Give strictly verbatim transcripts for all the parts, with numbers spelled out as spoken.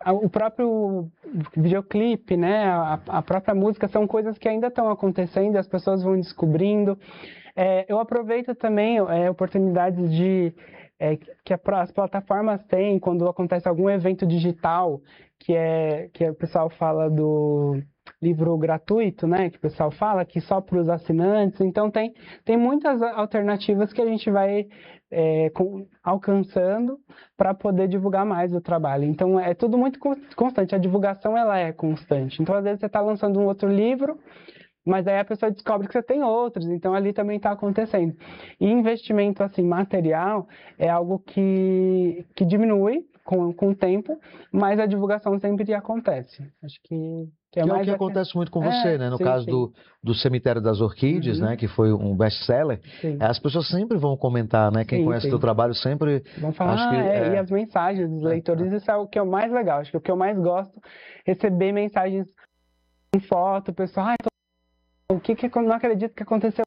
o próprio videoclipe, né, a, a própria música, são coisas que ainda estão acontecendo, as pessoas vão descobrindo. É, eu aproveito também é, oportunidades de, é, que as plataformas têm quando acontece algum evento digital, que, é, que o pessoal fala do livro gratuito, né, que o pessoal fala que só para os assinantes. Então tem, tem muitas alternativas que a gente vai é, com, alcançando para poder divulgar mais o trabalho. Então é tudo muito constante, a divulgação ela é constante. Então às vezes você está lançando um outro livro, mas aí a pessoa descobre que você tem outros, então ali também está acontecendo. E investimento assim, material é algo que, que diminui com, com o tempo, mas a divulgação sempre acontece. Acho que, que é Que é o mais... que acontece muito com você, é, né? No sim, caso sim. do, do Cemitério das Orquídeas, Uhum. né? Que foi um best-seller. Sim. As pessoas sempre vão comentar, né? Quem Sim, conhece o sim. teu trabalho sempre... Vão falar, acho que, ah, é, e é... as mensagens dos leitores, isso é o que eu mais legal, acho que o que eu mais gosto, receber mensagens com foto, o pessoal, ah, o que que eu não acredito que aconteceu.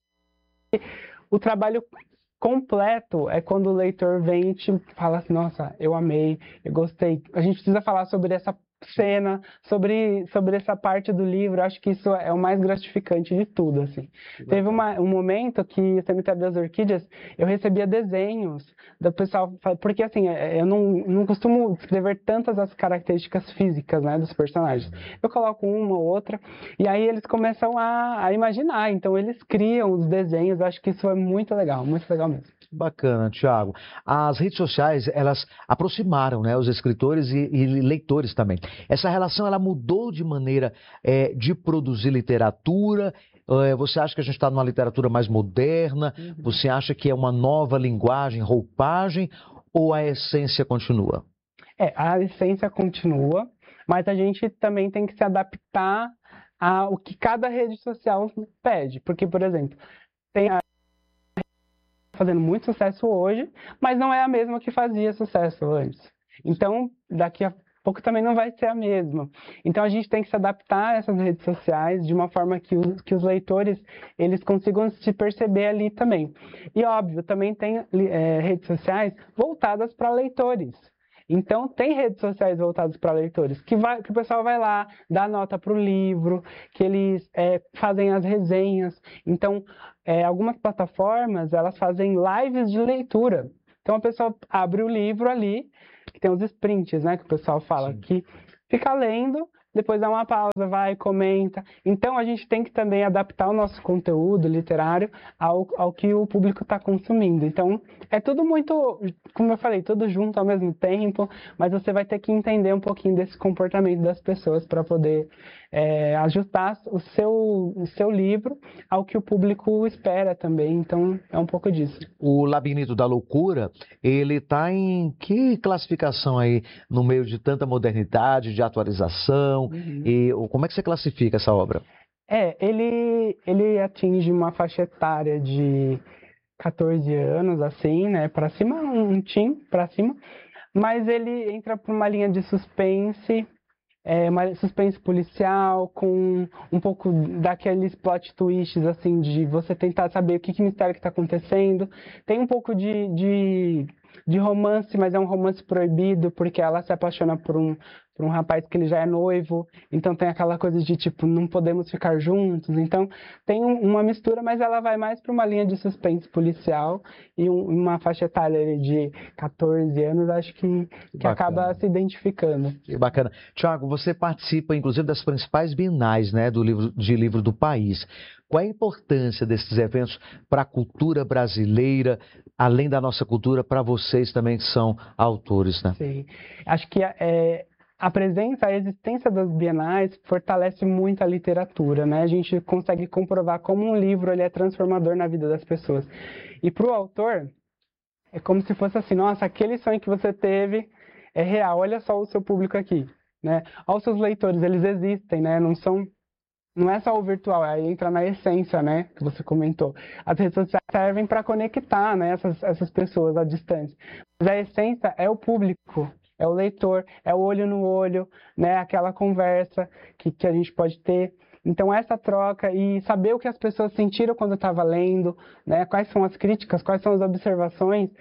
O trabalho completo é quando o leitor vem e te fala assim, nossa, eu amei, eu gostei. A gente precisa falar sobre essa cena, sobre, sobre essa parte do livro. Acho que isso é o mais gratificante de tudo, assim. Teve uma, um momento que o Cemitério das Orquídeas, eu recebia desenhos do pessoal, porque assim, eu não, não costumo descrever tantas as características físicas, né, dos personagens. Eu coloco uma ou outra, e aí eles começam a, a imaginar, então eles criam os desenhos. Eu acho que isso é muito legal, muito legal mesmo. Bacana, Thiago. As redes sociais, elas aproximaram, né, os escritores e, e leitores também. Essa relação, ela mudou de maneira é, de produzir literatura. É, você acha que a gente está numa literatura mais moderna? Uhum. Você acha que é uma nova linguagem, roupagem, ou a essência continua? É, a essência continua, mas a gente também tem que se adaptar ao que cada rede social pede. Porque, por exemplo, tem a fazendo muito sucesso hoje, mas não é a mesma que fazia sucesso antes. Então, daqui a pouco também não vai ser a mesma. Então, a gente tem que se adaptar a essas redes sociais de uma forma que os, que os leitores eles consigam se perceber ali também. E, óbvio, também tem é, redes sociais voltadas para leitores. Então, tem redes sociais voltadas para leitores, que, vai, que o pessoal vai lá, dá nota para o livro, que eles é, fazem as resenhas. Então, é, algumas plataformas, elas fazem lives de leitura. Então, a pessoa abre o livro ali, que tem os sprints, né, que o pessoal fala, Sim. que fica lendo, depois dá uma pausa, vai, comenta. Então, a gente tem que também adaptar o nosso conteúdo literário ao, ao que o público está consumindo. Então, é tudo muito, como eu falei, tudo junto ao mesmo tempo, mas você vai ter que entender um pouquinho desse comportamento das pessoas para poder é, ajustar o seu, o seu livro ao que o público espera também. Então, é um pouco disso. O Labirinto da Loucura, ele está em que classificação aí, no meio de tanta modernidade, de atualização? Uhum. E como é que você classifica essa obra? É, ele, ele atinge uma faixa etária de quatorze anos, assim, né, para cima, um teen para cima, mas ele entra por uma linha de suspense, é, uma suspense policial, com um pouco daqueles plot twists, assim, de você tentar saber o que, que mistério que está acontecendo. Tem um pouco de, de, de romance, mas é um romance proibido, porque ela se apaixona por um, por um rapaz que ele já é noivo, então tem aquela coisa de, tipo, não podemos ficar juntos. Então, tem um, uma mistura, mas ela vai mais para uma linha de suspense policial e um, uma faixa etária de quatorze anos, acho que, que acaba se identificando. Que bacana. Thiago, você participa, inclusive, das principais bienais, né, do livro, de livro do país. Qual é a importância desses eventos para a cultura brasileira, além da nossa cultura, para vocês também que são autores, né? Sim, acho que é, a presença, a existência das bienais fortalece muito a literatura, né? A gente consegue comprovar como um livro ele é transformador na vida das pessoas. E para o autor, é como se fosse assim, nossa, aquele sonho que você teve é real, olha só o seu público aqui, né? Olha os seus leitores, eles existem, né? Não são... Não é só o virtual, aí entra na essência, né, que você comentou. As redes sociais servem para conectar, né, essas, essas pessoas à distância. Mas a essência é o público, é o leitor, é o olho no olho, né, aquela conversa que, que a gente pode ter. Então, essa troca e saber o que as pessoas sentiram quando estava lendo, né, quais são as críticas, quais são as observações,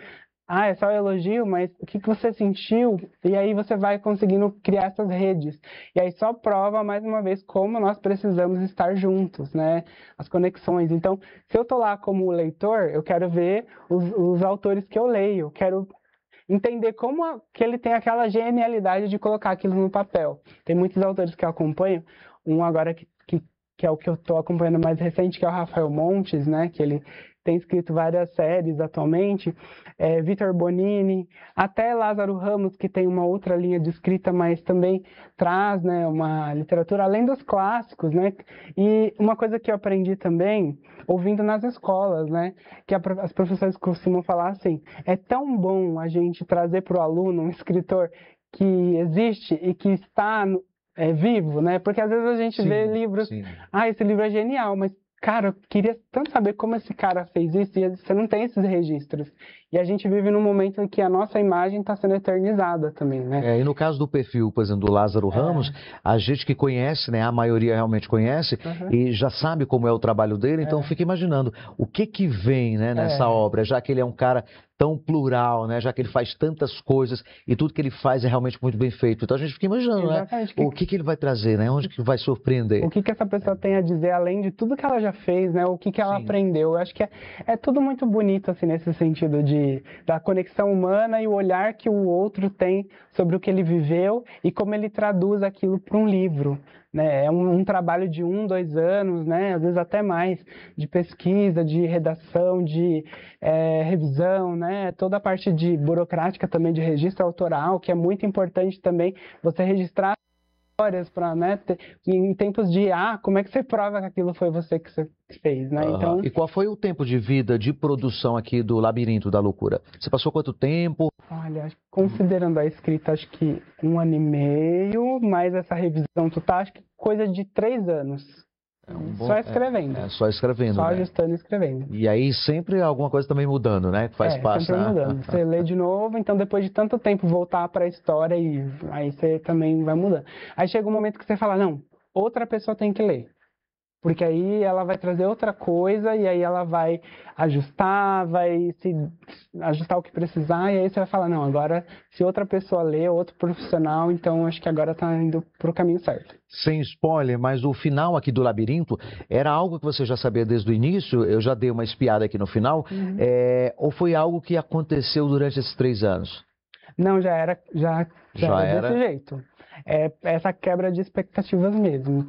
ah, é só elogio, mas o que que você sentiu? E aí você vai conseguindo criar essas redes. E aí só prova, mais uma vez, como nós precisamos estar juntos, né? As conexões. Então, se eu tô lá como leitor, eu quero ver os, os autores que eu leio, quero entender como a- que ele tem aquela genialidade de colocar aquilo no papel. Tem muitos autores que eu acompanho, um agora que, que, que é o que eu estou acompanhando mais recente, que é o Rafael Montes, né? Que ele tem escrito várias séries atualmente, é, Vitor Bonini, até Lázaro Ramos, que tem uma outra linha de escrita, mas também traz, né, uma literatura além dos clássicos, né? E uma coisa que eu aprendi também, ouvindo nas escolas, né? Que a, as professoras costumam falar assim, é tão bom a gente trazer para o aluno um escritor que existe e que está é, vivo, né? Porque às vezes a gente Sim, vê livros, sim. ah, esse livro é genial, mas cara, eu queria tanto saber como esse cara fez isso e você não tem esses registros. E a gente vive num momento em que a nossa imagem está sendo eternizada também, né? É, e no caso do perfil, por exemplo, do Lázaro Ramos, a gente que conhece, né, a maioria realmente conhece, Uhum. e já sabe como é o trabalho dele, então É. fica imaginando o que que vem, né, nessa É. obra, já que ele é um cara tão plural, né, já que ele faz tantas coisas e tudo que ele faz é realmente muito bem feito. Então a gente fica imaginando, né, Exatamente. o que que ele vai trazer, né, onde que vai surpreender. O que que essa pessoa tem a dizer além de tudo que ela já fez, né? O que que ela Sim. aprendeu? Eu acho que é, é tudo muito bonito, assim, nesse sentido de, da conexão humana e o olhar que o outro tem sobre o que ele viveu e como ele traduz aquilo para um livro, né? É um, um trabalho de um, dois anos, né? Às vezes até mais, de pesquisa, de redação, de é, revisão, né? Toda a parte de burocrática também de registro autoral, que é muito importante também você registrar histórias para, né, ter, em tempos de, ah, como é que você prova que aquilo foi você que você fez, né? Aham. Então, E qual foi o tempo de vida, de produção aqui do Labirinto da Loucura? Você passou quanto tempo? olha, acho que considerando a escrita, acho que um ano e meio, mais essa revisão total, acho que coisa de três anos. É um bom- Só escrevendo. É, é só escrevendo, Só né? ajustando e escrevendo. E aí sempre alguma coisa também mudando, né? Que faz É, parte. sempre mudando. Você lê de novo, então depois de tanto tempo voltar para a história e aí você também vai mudando. Aí chega um momento que você fala, não, outra pessoa tem que ler. Porque aí ela vai trazer outra coisa e aí ela vai ajustar, vai se ajustar o que precisar e aí você vai falar, não, agora se outra pessoa lê, outro profissional, então acho que agora está indo para o caminho certo. Sem spoiler, mas o final aqui do Labirinto era algo que você já sabia desde o início? Eu já dei uma espiada aqui no final. Uhum. É, ou foi algo que aconteceu durante esses três anos? Não, já era, já, já Já era era? desse jeito. É essa quebra de expectativas mesmo.